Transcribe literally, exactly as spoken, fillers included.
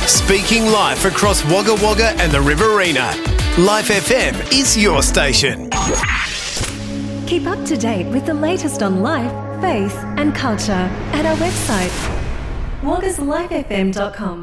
Speaking life across Wagga Wagga and the Riverina. Life F M is your station. Keep up to date with the latest on life, faith and culture at our website, waggas life f m dot com.